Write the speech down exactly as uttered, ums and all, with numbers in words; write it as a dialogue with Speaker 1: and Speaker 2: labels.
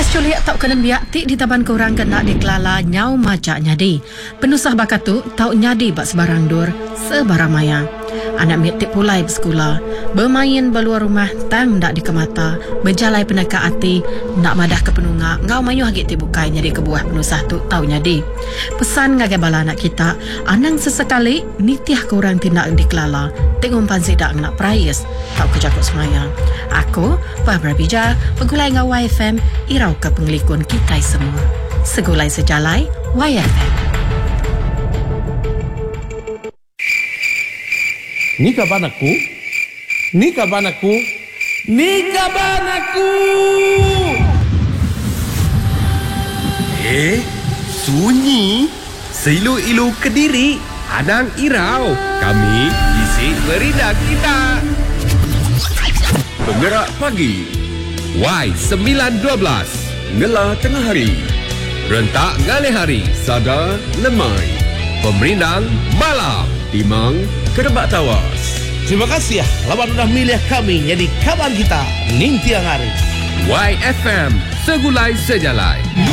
Speaker 1: Kes culik tau kena biak tik di taban korang kena dikelala nyau majak nyadi. Penusah bakat tu tau nyadi bak sebarang dur sebarang maya. Anak mit tik pulai bersekolah, bermain beluar rumah tang dak dikemata, berjalai peneka hati, nak madah ke penungak, ngau mayu hagit tik bukai nyadi kebuah penusah tu tau nyadi. Pesan ngagai bala anak kita, anang sesekali nitiah korang tindak dikelala, tik umpan sidak nak prayes, tau kejakut semaya. Aku, Barbara Bija, pegulai ngau Y F M, irau ke pengelikun kita semua. Segulai sejalai, Y F M.
Speaker 2: Ni kaban aku? Ni kaban aku? Ni kaban aku!
Speaker 3: Eh, sunyi. Seilu-ilu Kediri, Anang Irau. Kami isi meridah kita. Penggerak pagi. Y sembilan dua belas. Ngela tengah hari. Rentak ngalih hari. Sada lemai. Pemerindang malam. Timang Kerebak Tawas.
Speaker 2: Terima kasih ya, lawan udah milih kami jadi kawan kita Ning Tiang Hari.
Speaker 3: Y F M, segulai sejalai.